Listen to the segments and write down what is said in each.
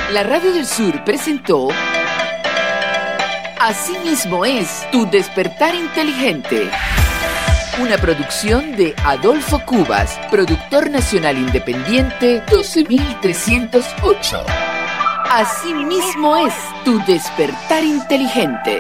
La Radio del Sur presentó Así mismo es, tu despertar inteligente. Una producción de Adolfo Cubas, productor nacional independiente 12308. Así mismo es, tu despertar inteligente.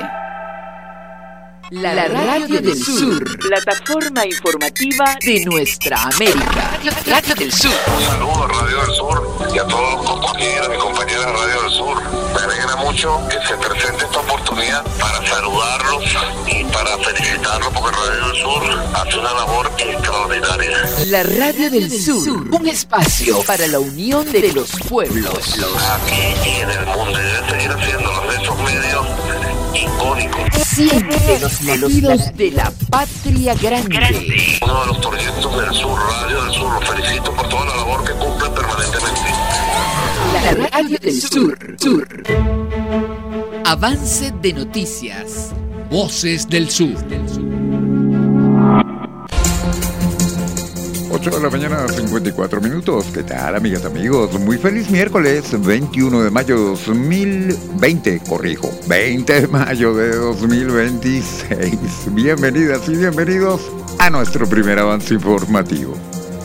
La Radio del Sur, plataforma informativa de nuestra América. Radio del Sur. Un saludo a Radio del Sur y a todos los compañeros y compañeras de Radio del Sur. Me alegra mucho que se presente esta oportunidad para saludarlos y para felicitarlos porque Radio del Sur hace una labor extraordinaria. La Radio del Sur, un espacio para la unión de los pueblos. Aquí y en el mundo, y debe seguir haciéndolo de esos medios icónicos. Siempre los latidos de la patria grande. Uno de los proyectos del Sur, Radio del Sur, los felicito por toda la labor que cumplen permanentemente. La Radio del Sur. Avance de noticias. Voces del Sur. 8 de la mañana, 54 minutos. ¿Qué tal, amigas, amigos? Muy feliz miércoles, 21 de mayo de 2020, 20 de mayo de 2026. Bienvenidas y bienvenidos a nuestro primer avance informativo.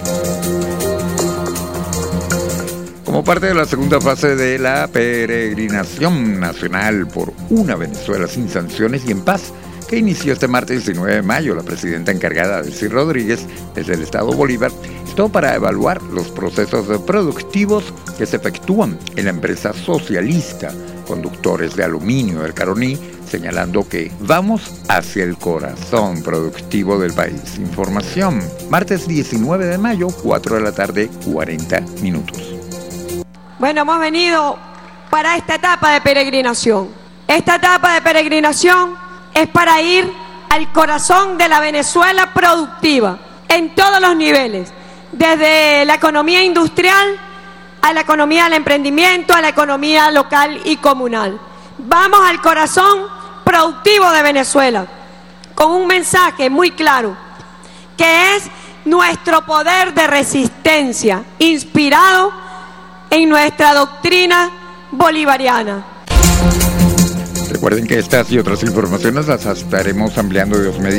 Como parte de la segunda fase de la peregrinación nacional por una Venezuela sin sanciones y en paz, que inició este martes 19 de mayo, la presidenta encargada, Delcy Rodríguez, desde el Estado Bolívar, esto para evaluar los procesos productivos que se efectúan en la empresa socialista Conductores de Aluminio del Caroní, señalando que vamos hacia el corazón productivo del país. Información, martes 19 de mayo, 4 de la tarde, 40 minutos. Bueno, hemos venido para esta etapa de peregrinación. Esta etapa de peregrinación es para ir al corazón de la Venezuela productiva, en todos los niveles, desde la economía industrial a la economía del emprendimiento, a la economía local y comunal. Vamos al corazón productivo de Venezuela, con un mensaje muy claro, que es nuestro poder de resistencia, inspirado en nuestra doctrina bolivariana. Recuerden que estas y otras informaciones las estaremos ampliando de